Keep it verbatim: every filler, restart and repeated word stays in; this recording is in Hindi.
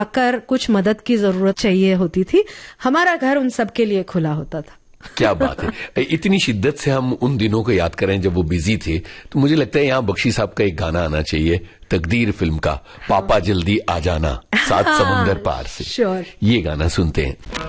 आकर कुछ मदद की जरूरत चाहिए होती थी, हमारा घर उन सब के लिए खुला होता था। क्या बात है, इतनी शिद्दत से हम उन दिनों को याद करें जब वो बिजी थे, तो मुझे लगता है यहाँ बख्शी साहब का एक गाना आना चाहिए, तकदीर फिल्म का, पापा जल्दी आ जाना, सात समंदर पार से। श्योर, ये गाना सुनते हैं।